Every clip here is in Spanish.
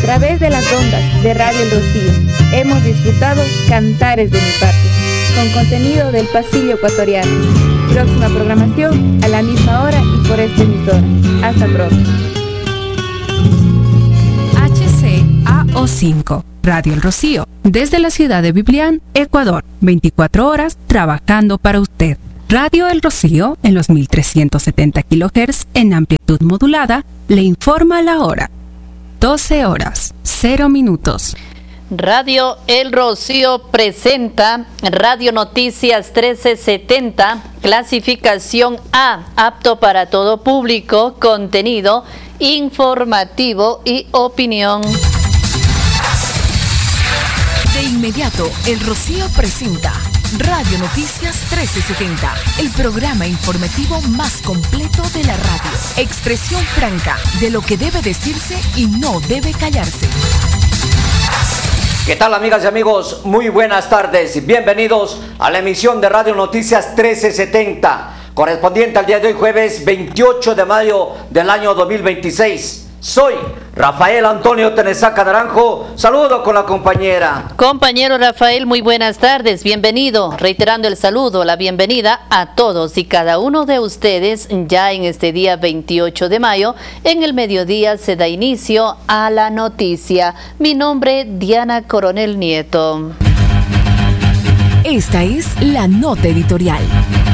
través de las ondas de Radio El Rocío hemos disfrutado Cantares de mi Patria, con contenido del pasillo ecuatoriano. Próxima programación a la misma hora y por esta emisora. Hasta pronto. HCAO5, Radio El Rocío, desde la ciudad de Biblián, Ecuador, 24 horas trabajando para usted. Radio El Rocío, en los 1370 kHz en amplitud modulada, le informa la hora. 12 horas, 0 minutos. Radio El Rocío presenta Radio Noticias 1370, clasificación A, apto para todo público, contenido informativo y opinión. De inmediato, El Rocío presenta Radio Noticias 1370, el programa informativo más completo de la radio. Expresión franca de lo que debe decirse y no debe callarse. ¿Qué tal, amigas y amigos? Muy buenas tardes. Bienvenidos a la emisión de Radio Noticias 1370, correspondiente al día de hoy, jueves 28 de mayo del año 2026. Soy Rafael Antonio Tenesaca Naranjo, saludo con la compañera. Compañero Rafael, muy buenas tardes, bienvenido, reiterando el saludo, la bienvenida a todos y cada uno de ustedes ya en este día 28 de mayo, en el mediodía se da inicio a la noticia. Mi nombre, Diana Coronel Nieto. Esta es la nota editorial.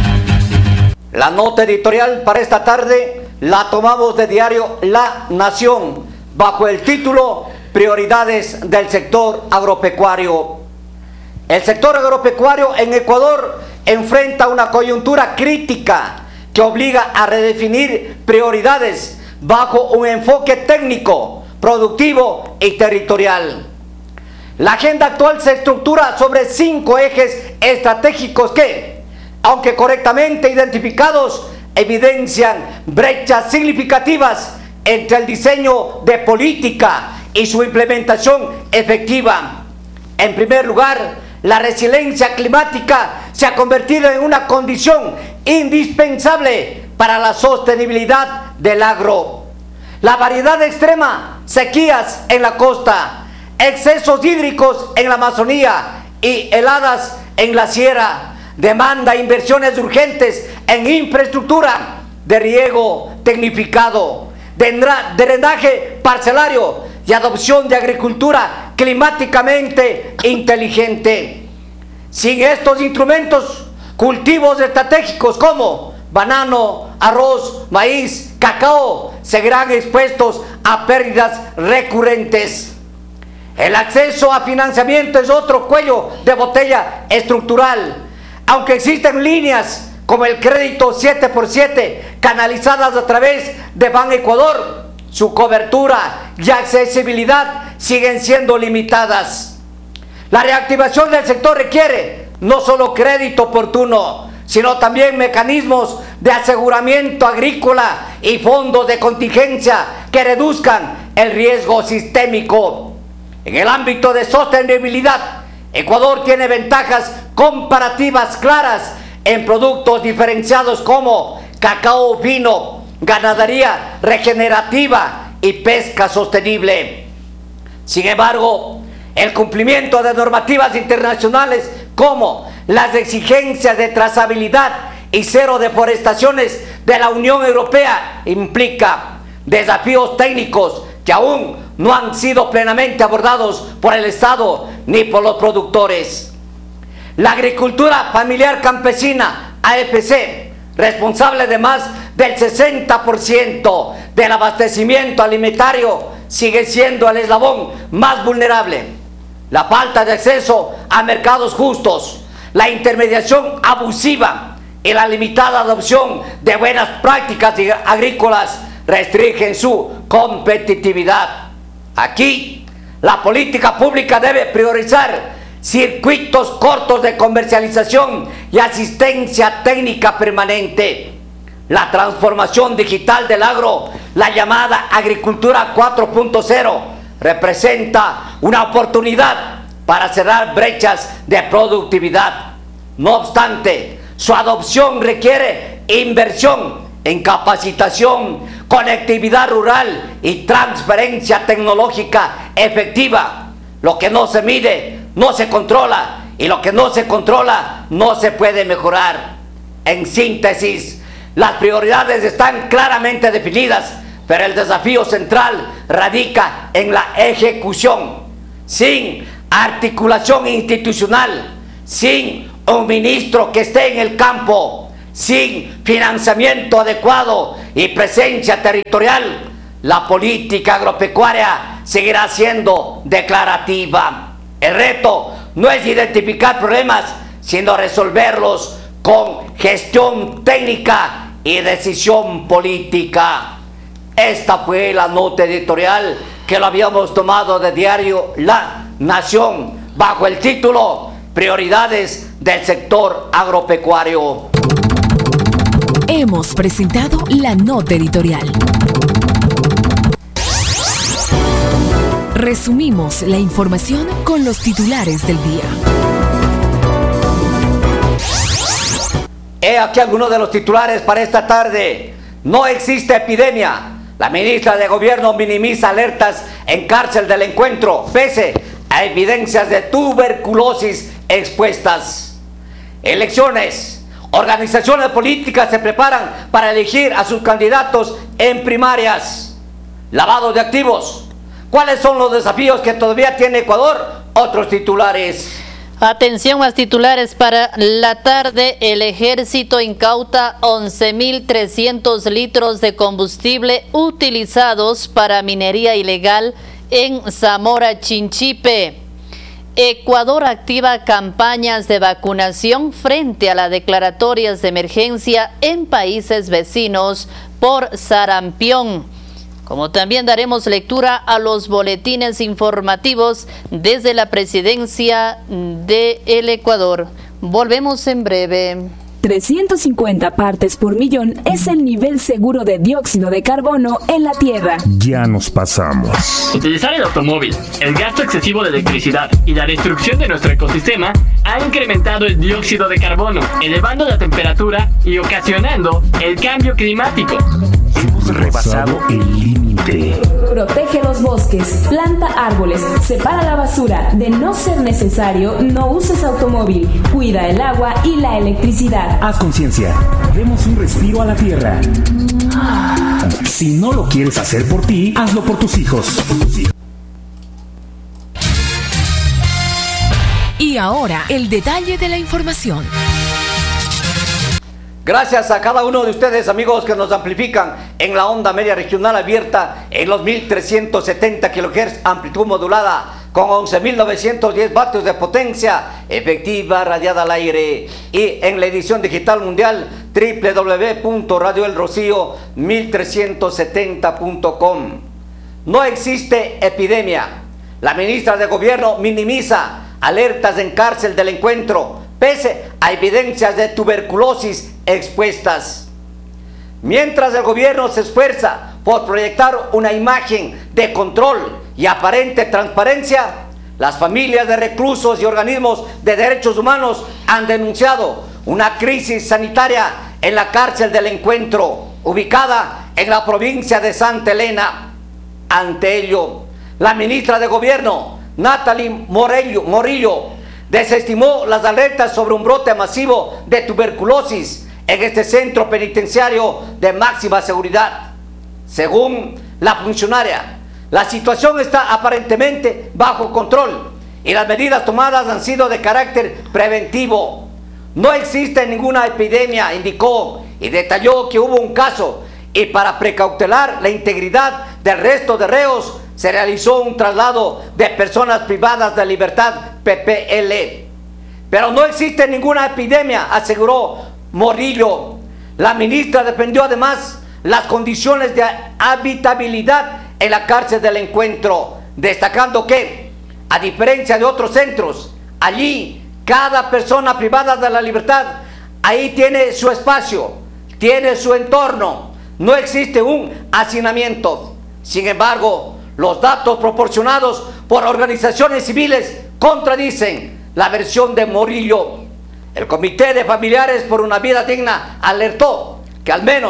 La nota editorial para esta tarde la tomamos de diario La Nación, bajo el título Prioridades del sector agropecuario. El sector agropecuario en Ecuador enfrenta una coyuntura crítica que obliga a redefinir prioridades bajo un enfoque técnico, productivo y territorial. La agenda actual se estructura sobre 5 ejes estratégicos que, aunque correctamente identificados, evidencian brechas significativas entre el diseño de política y su implementación efectiva. En primer lugar, la resiliencia climática se ha convertido en una condición indispensable para la sostenibilidad del agro. La variedad extrema, sequías en la costa, excesos hídricos en la Amazonía y heladas en la sierra, demanda inversiones urgentes en infraestructura de riego tecnificado, drenaje parcelario y adopción de agricultura climáticamente inteligente. Sin estos instrumentos, cultivos estratégicos como banano, arroz, maíz, cacao seguirán expuestos a pérdidas recurrentes. El acceso a financiamiento es otro cuello de botella estructural. Aunque existen líneas como el crédito 7x7 canalizadas a través de Ban Ecuador, su cobertura y accesibilidad siguen siendo limitadas. La reactivación del sector requiere no solo crédito oportuno, sino también mecanismos de aseguramiento agrícola y fondos de contingencia que reduzcan el riesgo sistémico. En el ámbito de sostenibilidad, Ecuador tiene ventajas comparativas claras en productos diferenciados como cacao, vino, ganadería regenerativa y pesca sostenible. Sin embargo, el cumplimiento de normativas internacionales como las exigencias de trazabilidad y cero deforestaciones de la Unión Europea implica desafíos técnicos que aún no han sido plenamente abordados por el Estado ni por los productores. La agricultura familiar campesina, AFC, responsable de más del 60% del abastecimiento alimentario, sigue siendo el eslabón más vulnerable. La falta de acceso a mercados justos, la intermediación abusiva y la limitada adopción de buenas prácticas agrícolas restringen su competitividad. Aquí, la política pública debe priorizar circuitos cortos de comercialización y asistencia técnica permanente. La transformación digital del agro, la llamada agricultura 4.0, representa una oportunidad para cerrar brechas de productividad. No obstante, su adopción requiere inversión en capacitación, conectividad rural y transferencia tecnológica efectiva. Lo que no se mide no se controla, y lo que no se controla no se puede mejorar. En síntesis, las prioridades están claramente definidas, pero el desafío central radica en la ejecución. Sin articulación institucional, sin un ministro que esté en el campo, sin financiamiento adecuado y presencia territorial, la política agropecuaria seguirá siendo declarativa. El reto no es identificar problemas, sino resolverlos con gestión técnica y decisión política. Esta fue la nota editorial que lo habíamos tomado de diario La Nación, bajo el título Prioridades del sector agropecuario. Hemos presentado la nota editorial. Resumimos la información con los titulares del día. He aquí algunos de los titulares para esta tarde. No existe epidemia. La ministra de Gobierno minimiza alertas en cárcel del encuentro, pese a evidencias de tuberculosis expuestas. Elecciones. Organizaciones políticas se preparan para elegir a sus candidatos en primarias. Lavado de activos. ¿Cuáles son los desafíos que todavía tiene Ecuador? Otros titulares. Atención, más titulares para la tarde. El ejército incauta 11.300 litros de combustible utilizados para minería ilegal en Zamora Chinchipe. Ecuador activa campañas de vacunación frente a las declaratorias de emergencia en países vecinos por sarampión. Como también daremos lectura a los boletines informativos desde la presidencia del Ecuador. Volvemos en breve. 350 partes por millón es el nivel seguro de dióxido de carbono en la Tierra. Ya nos pasamos. Utilizar el automóvil, el gasto excesivo de electricidad y la destrucción de nuestro ecosistema ha incrementado el dióxido de carbono, elevando la temperatura y ocasionando el cambio climático. Hemos rebasado el límite. Protege los bosques, planta árboles, separa la basura. De no ser necesario, no uses automóvil. Cuida el agua y la electricidad. Haz conciencia. Demos un respiro a la tierra. Si no lo quieres hacer por ti, hazlo por tus hijos. Y ahora, el detalle de la información. Gracias a cada uno de ustedes, amigos, que nos amplifican en la onda media regional abierta en los 1370 kHz, amplitud modulada con 11.910 vatios de potencia efectiva radiada al aire, y en la edición digital mundial www.radioelrocío1370.com. No existe epidemia. La ministra de Gobierno minimiza alertas en cárcel del encuentro, pese a evidencias de tuberculosis expuestas. Mientras el gobierno se esfuerza por proyectar una imagen de control y aparente transparencia, las familias de reclusos y organismos de derechos humanos han denunciado una crisis sanitaria en la cárcel del encuentro, ubicada en la provincia de Santa Elena. Ante ello, la ministra de Gobierno, Natalie Morillo, desestimó las alertas sobre un brote masivo de tuberculosis en este centro penitenciario de máxima seguridad. Según la funcionaria, la situación está aparentemente bajo control y las medidas tomadas han sido de carácter preventivo. No existe ninguna epidemia, indicó, y detalló que hubo un caso, y para precautelar la integridad del resto de reos se realizó un traslado de personas privadas de libertad, PPL. Pero no existe ninguna epidemia, aseguró Morillo. La ministra defendió además las condiciones de habitabilidad en la cárcel del encuentro, destacando que, a diferencia de otros centros, allí cada persona privada de la libertad, ahí tiene su espacio, tiene su entorno, no existe un hacinamiento. Sin embargo, los datos proporcionados por organizaciones civiles contradicen la versión de Morillo. El Comité de Familiares por una Vida Digna alertó que al menos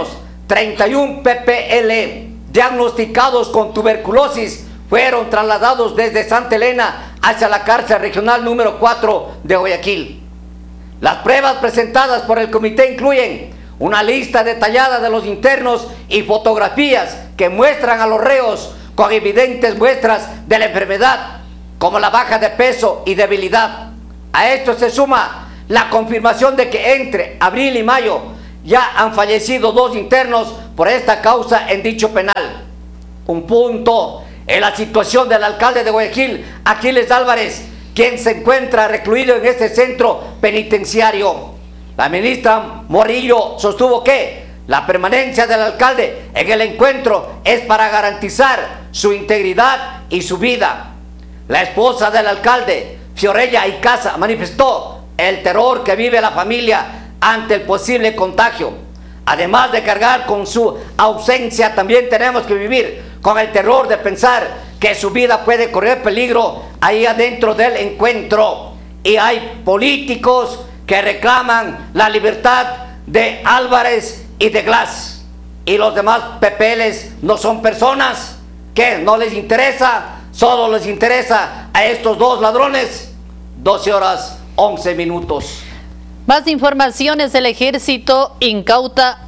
31 PPL diagnosticados con tuberculosis fueron trasladados desde Santa Elena hacia la cárcel regional número 4 de Guayaquil. Las pruebas presentadas por el comité incluyen una lista detallada de los internos y fotografías que muestran a los reos con evidentes muestras de la enfermedad, como la baja de peso y debilidad. A esto se suma la confirmación de que entre abril y mayo ya han fallecido 2 internos por esta causa en dicho penal. Un punto en la situación del alcalde de Guayaquil, Aquiles Álvarez, quien se encuentra recluido en este centro penitenciario. La ministra Morillo sostuvo que la permanencia del alcalde en el encuentro es para garantizar su integridad y su vida. La esposa del alcalde, Fiorella Icaza, manifestó el terror que vive la familia ante el posible contagio. Además de cargar con su ausencia, también tenemos que vivir con el terror de pensar que su vida puede correr peligro ahí adentro del encuentro. Y hay políticos que reclaman la libertad de Álvarez y de Glass. Y los demás PPLs no son personas que no les interesa, solo les interesa a estos 2 ladrones. 12 horas 11 minutos. Más informaciones: el ejército incauta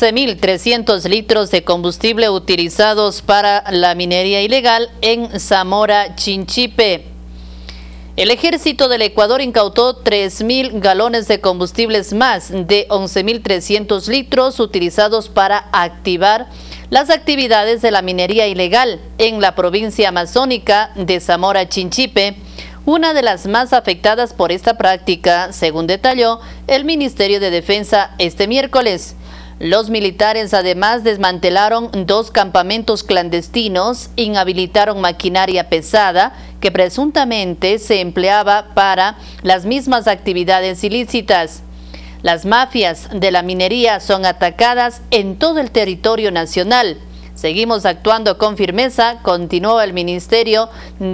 11.300 litros de combustible utilizados para la minería ilegal en Zamora Chinchipe. El ejército del Ecuador incautó 3.000 galones de combustibles más de 11.300 litros utilizados para activar las actividades de la minería ilegal en la provincia amazónica de Zamora Chinchipe, una de las más afectadas por esta práctica, según detalló el Ministerio de Defensa este miércoles. Los militares además desmantelaron 2 campamentos clandestinos, inhabilitaron maquinaria pesada que presuntamente se empleaba para las mismas actividades ilícitas. Las mafias de la minería son atacadas en todo el territorio nacional. Seguimos actuando con firmeza, continuó el ministerio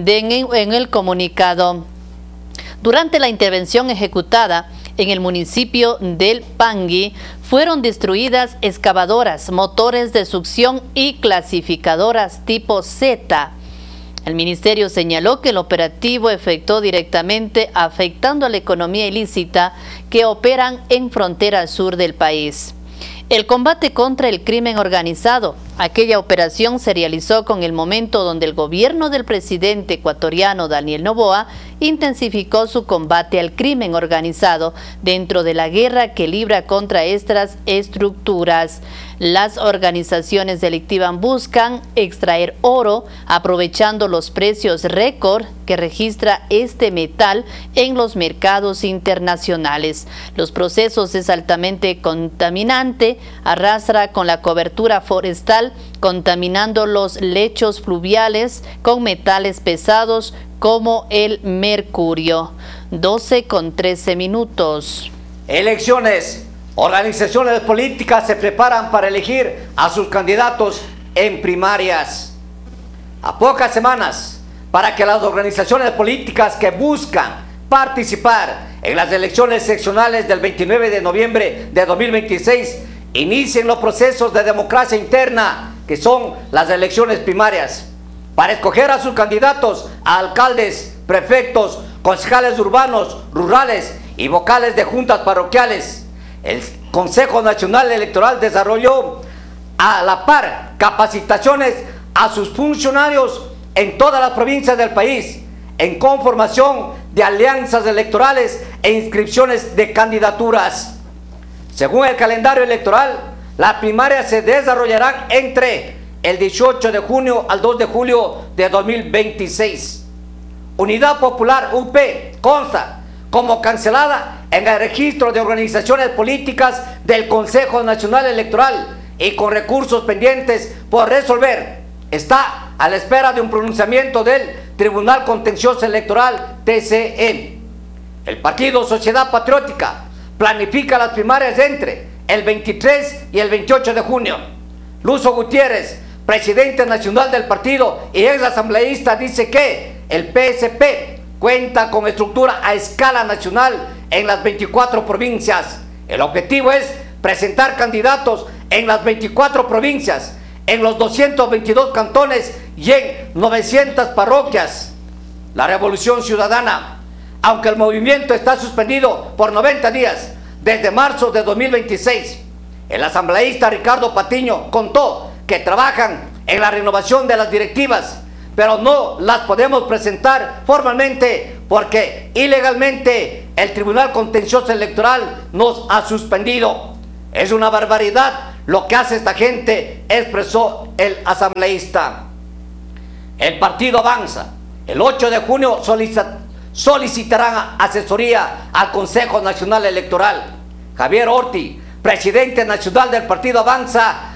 en el comunicado. Durante la intervención ejecutada en el municipio del Pangui, fueron destruidas excavadoras, motores de succión y clasificadoras tipo Z. El ministerio señaló que el operativo afectó directamente afectando a la economía ilícita que operan en frontera sur del país. El combate contra el crimen organizado. Aquella operación se realizó con el momento donde el gobierno del presidente ecuatoriano Daniel Noboa intensificó su combate al crimen organizado dentro de la guerra que libra contra estas estructuras. Las organizaciones delictivas buscan extraer oro aprovechando los precios récord que registra este metal en los mercados internacionales. Los procesos es altamente contaminante, arrastra con la cobertura forestal, contaminando los lechos fluviales con metales pesados como el mercurio. 12:13 minutos. Elecciones. Organizaciones políticas se preparan para elegir a sus candidatos en primarias. A pocas semanas para que las organizaciones políticas que buscan participar en las elecciones seccionales del 29 de noviembre de 2026 inicien los procesos de democracia interna, que son las elecciones primarias, para escoger a sus candidatos a alcaldes, prefectos, concejales urbanos, rurales y vocales de juntas parroquiales. El Consejo Nacional Electoral desarrolló a la par capacitaciones a sus funcionarios en todas las provincias del país, en conformación de alianzas electorales e inscripciones de candidaturas. Según el calendario electoral, las primarias se desarrollarán entre el 18 de junio al 2 de julio de 2026. Unidad Popular UP consta como cancelada en el registro de organizaciones políticas del Consejo Nacional Electoral y con recursos pendientes por resolver. Está a la espera de un pronunciamiento del Tribunal Contencioso Electoral TCE. El Partido Sociedad Patriótica planifica las primarias entre el 23 y el 28 de junio. Luzo Gutiérrez, presidente nacional del partido y ex asambleísta, dice que el PSP cuenta con estructura a escala nacional en las 24 provincias. El objetivo es presentar candidatos en las 24 provincias, en los 222 cantones y en 900 parroquias. La Revolución Ciudadana, aunque el movimiento está suspendido por 90 días desde marzo de 2026, el asambleísta Ricardo Patiño contó que trabajan en la renovación de las directivas, pero no las podemos presentar formalmente porque ilegalmente el Tribunal Contencioso Electoral nos ha suspendido. Es una barbaridad lo que hace esta gente, expresó el asambleísta. El partido Avanza. El 8 de junio solicitarán asesoría al Consejo Nacional Electoral. Javier Orti, presidente nacional del partido Avanza,